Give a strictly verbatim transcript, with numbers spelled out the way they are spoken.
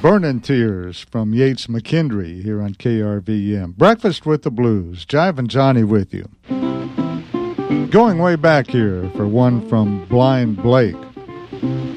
Burning Tears from Yates McKendry here on K R V M. Breakfast with the Blues. Jive and Johnny with you. Going way back here for one from Blind Blake.